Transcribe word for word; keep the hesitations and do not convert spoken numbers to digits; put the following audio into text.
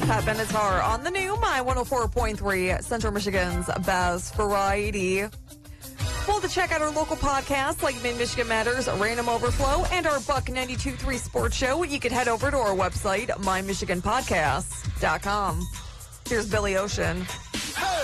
Pat Benatar on the new My one oh four point three, Central Michigan's Best Variety. Well, to check out our local podcasts like Mid-Michigan Matters, Random Overflow, and our Buck ninety-two point three Sports Show, you can head over to our website, my michigan podcasts dot com. Here's Billy Ocean.